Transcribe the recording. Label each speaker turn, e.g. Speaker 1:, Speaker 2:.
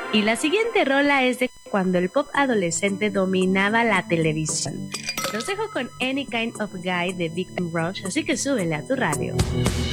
Speaker 1: Y la siguiente rola es de cuando el pop adolescente dominaba la televisión. Los dejo con Any Kind of Guy de Big Time Rush, así que súbele a tu radio.